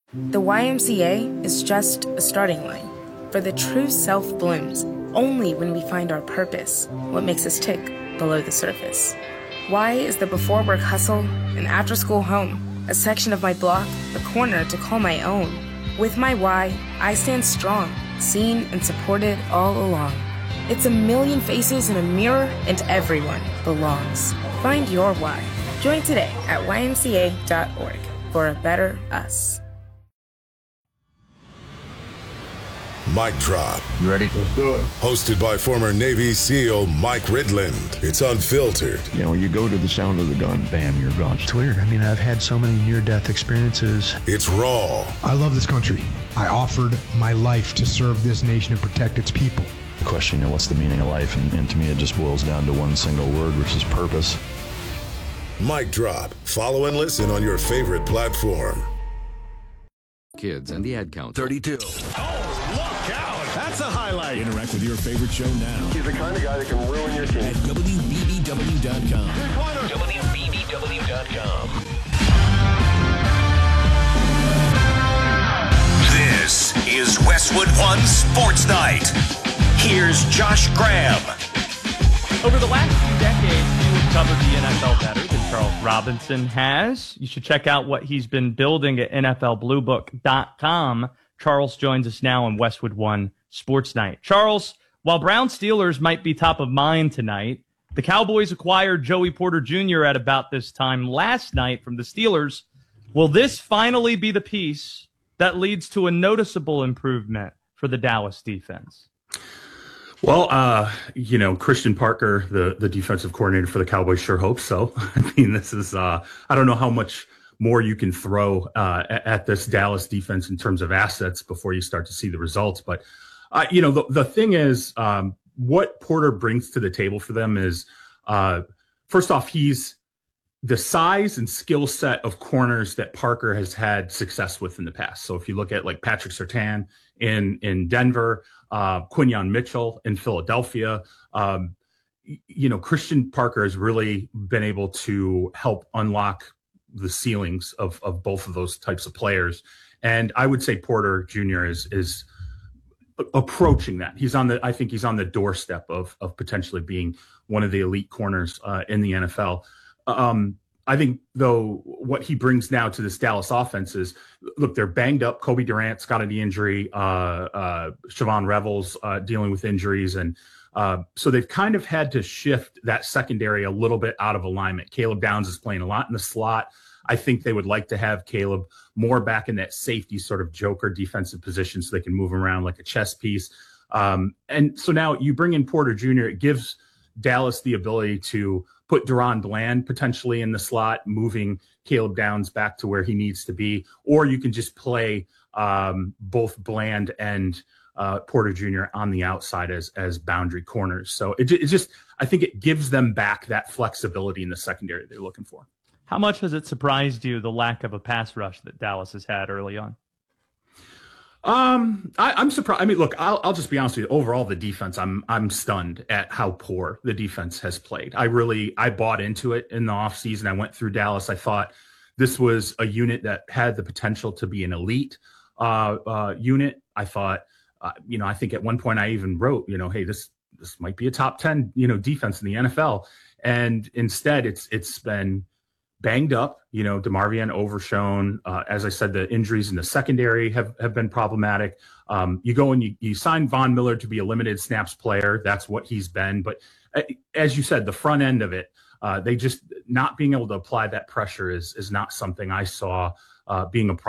The YMCA is just a starting line, for the true self blooms only when we find our purpose, what makes us tick below the surface. Y is the before work hustle, an after school home, a section of my block, a corner to call my own. With my Y, I stand strong, seen and supported all along. It's a million faces in a mirror, and everyone belongs. Find your why. Join today at ymca.org for a better us. Mic Drop. You ready? Let's do it. Hosted by former Navy SEAL Mike Ridland. It's unfiltered. You know, you go to the sound of the gun, bam, you're gone. It's weird. I mean, I've had so many near-death experiences. It's raw. I love this country. I offered my life to serve this nation and protect its people. The question, you know, what's the meaning of life? And to me, it just boils down to one single word, which is purpose. Mic Drop. Follow and listen on your favorite platform. Kids and the ad count. 32. Oh, look out. That's a highlight. Interact with your favorite show now. He's the kind of guy that can ruin your team. At WBBW.com. WBBW.com. This is Westwood One Sports Night. Here's Josh Graham. Over the last few decades, you have covered the NFL better than Charles Robinson has. You should check out what he's been building at NFLBlueBook.com. Charles joins us now on Westwood One Sports Night. Charles, while Brown Steelers might be top of mind tonight, the Cowboys acquired Joey Porter Jr. at about this time last night from the Steelers. Will this finally be the piece that leads to a noticeable improvement for the Dallas defense? Well, you know, Christian Parker, the defensive coordinator for the Cowboys, sure hopes so. I mean, this is, I don't know how much more you can throw at this Dallas defense in terms of assets before you start to see the results. But, you know, the thing is, what Porter brings to the table for them is, first off, he's the size and skill set of corners that Parker has had success with in the past. So if you look at like Patrick Surtain in Denver, Quinyon Mitchell in Philadelphia, you know, Christian Parker has really been able to help unlock the ceilings of both of those types of players. And I would say Porter Jr. is approaching that. I think he's on the doorstep of potentially being one of the elite corners in the NFL. I think, though, what he brings now to this Dallas offense is, look, they're banged up. Kobe Durant's got a knee injury. Siobhan Revels dealing with injuries. And so they've kind of had to shift that secondary a little bit out of alignment. Caleb Downs is playing a lot in the slot. I think they would like to have Caleb more back in that safety sort of joker defensive position so they can move him around like a chess piece. And so now you bring in Porter Jr., it gives Dallas the ability to put Deron Bland potentially in the slot, moving Caleb Downs back to where he needs to be, or you can just play both Bland and Porter Jr. on the outside as boundary corners. So it just, I think it gives them back that flexibility in the secondary they're looking for. How much has it surprised you, the lack of a pass rush that Dallas has had early on? I'm surprised. I mean, look, I'll just be honest with you. Overall, the defense, I'm stunned at how poor the defense has played. I bought into it in the offseason. I went through Dallas. I thought this was a unit that had the potential to be an elite unit. I thought, you know, I think at one point I even wrote, you know, hey, this might be a top 10, you know, defense in the NFL. And instead it's been banged up, you know, DeMarvion overshown. As I said, the injuries in the secondary have been problematic. You go and you sign Von Miller to be a limited snaps player. That's what he's been. But as you said, the front end of it, they just not being able to apply that pressure is not something I saw being a problem.